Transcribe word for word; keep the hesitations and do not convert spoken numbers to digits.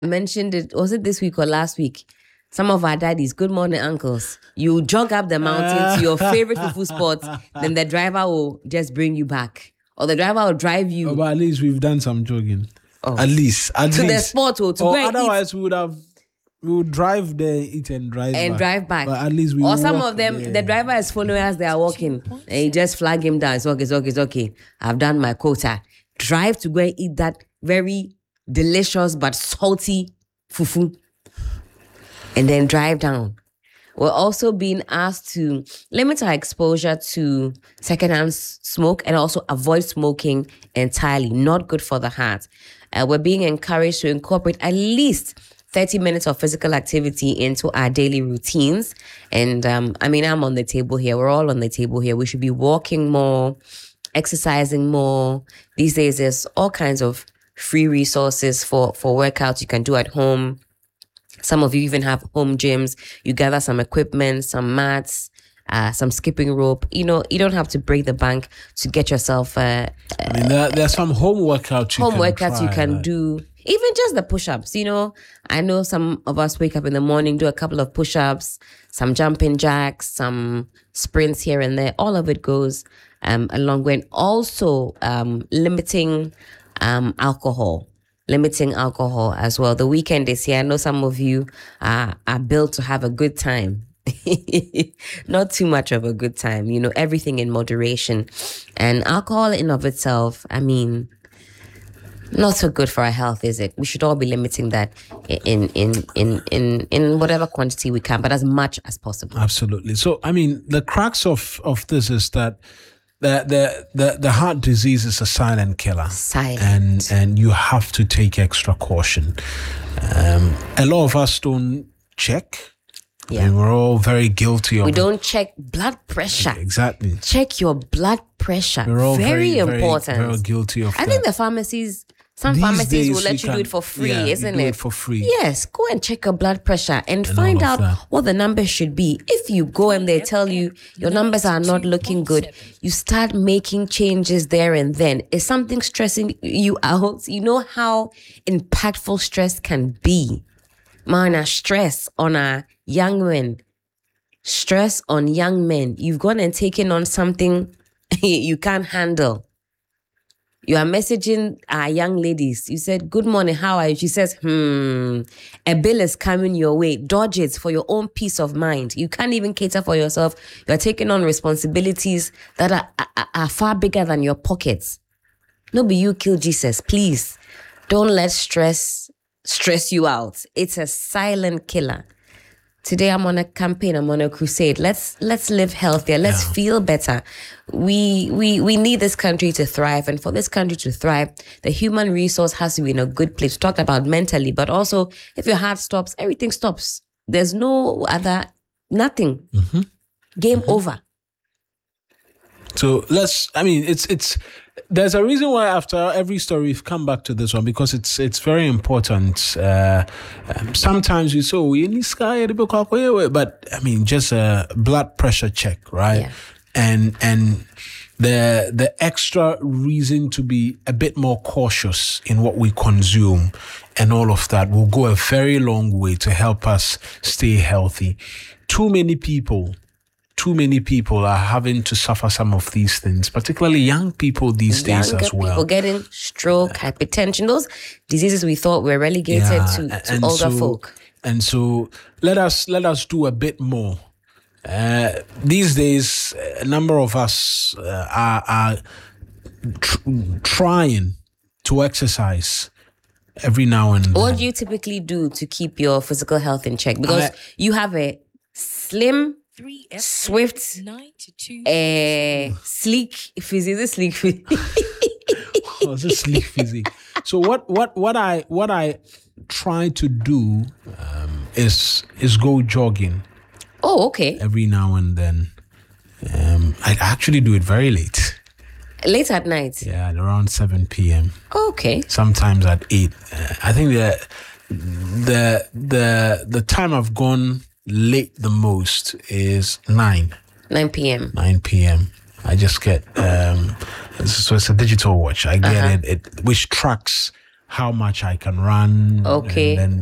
mentioned it. Was it this week or last week? Some of our daddies, good morning, uncles. You jog up the mountain to your favorite fufu spot, then the driver will just bring you back. Or the driver will drive you. Oh, but at least we've done some jogging. Oh. At least. At to least. the spot or to or go otherwise eat. we would have we would drive there, eat and drive and back. drive back. But at least we Or some walk of them, there. the driver is following as they are walking. And you just flag him down. It's okay, it's okay, it's okay. I've done my quota. Drive to go and eat that very delicious but salty fufu. And then drive down. We're also being asked to limit our exposure to secondhand smoke and also avoid smoking entirely. Not good for the heart. Uh, we're being encouraged to incorporate at least thirty minutes of physical activity into our daily routines. And um, I mean, I'm on the table here. We're all on the table here. We should be walking more, exercising more. These days, there's all kinds of free resources for, for workouts you can do at home. Some of you even have home gyms. You gather some equipment, some mats, uh, some skipping rope. You know, you don't have to break the bank to get yourself. Uh, I mean, there, there's some home workouts you home can workouts try, you can like. do. Even just the push-ups. You know, I know some of us wake up in the morning, do a couple of push-ups, some jumping jacks, some sprints here and there. All of it goes um, a long way. And also um, limiting um, alcohol. Limiting alcohol as well. The weekend is here. I know some of you are, are built to have a good time. Not too much of a good time. You know, everything in moderation. And alcohol in of itself, I mean, not so good for our health, is it? We should all be limiting that in in in in in whatever quantity we can, but as much as possible. Absolutely. So, I mean, the crux of, of this is that The, the the the heart disease is a silent killer. Silent. And and you have to take extra caution. Um, a lot of us don't check. Yeah. And we're all very guilty of We it. don't check blood pressure. Exactly. Check your blood pressure. We're all very, very, important. Very, very guilty of I that. think the pharmacies, some These pharmacies days will let we you can- do it for free, yeah, we isn't do it? it for free. Yes, go and check your blood pressure and, And find all out of that. what the numbers should be. If you go and they tell you your numbers are not looking good, you start making changes there and then. Is something stressing you out? You know how impactful stress can be. Man, stress on our young men. Stress on young men. You've gone and taken on something you can't handle. You are messaging our young ladies. You said, good morning, how are you? She says, hmm, a bill is coming your way. Dodge it for your own peace of mind. You can't even cater for yourself. You are taking on responsibilities that are, are, are far bigger than your pockets. No, be you kill Jesus, please. Don't let stress stress you out. It's a silent killer. Today I'm on a campaign, I'm on a crusade. Let's let's live healthier. Let's Yeah. feel better. We we we need this country to thrive. And for this country to thrive, the human resource has to be in a good place. We talked about mentally, but also if your heart stops, everything stops. There's no other, nothing. Mm-hmm. Game over. So let's, I mean, it's, it's, there's a reason why after every story we've come back to this one, because it's, it's very important. Uh, um, sometimes you say, oh, you need sky, but I mean, just a blood pressure check, right? Yeah. And, and the, the extra reason to be a bit more cautious in what we consume and all of that will go a very long way to help us stay healthy. Too many people Too many people are having to suffer some of these things, particularly young people these days Younger as well. people getting stroke, hypertension, those diseases we thought were relegated Yeah, to, to and older so- folk. And so let us let us do a bit more. Uh, these days, a number of us uh, are, are tr- trying to exercise every now and then. What do you typically do to keep your physical health in check? Because I- you have a slim, swift, uh, sleek physique. Is it sleek physique? Oh, it's a sleek physique. So what what what I what I try to do um, is is go jogging Oh, okay. every now and then. Um, I actually do it very late. Late at night. Yeah, at around seven p.m. Okay. Sometimes at eight. Uh, I think the the the the time I've gone late the most is nine nine p.m. nine p.m. I just get um, so it's a digital watch. I get Uh-huh. it, it which tracks how much I can run. Okay. And then